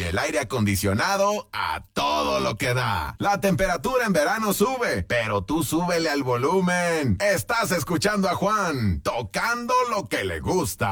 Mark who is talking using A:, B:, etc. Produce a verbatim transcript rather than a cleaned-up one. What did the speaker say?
A: el aire acondicionado a todo lo que da. La temperatura en verano sube, pero tú súbele al volumen. Estás escuchando a Juan, tocando lo que le gusta.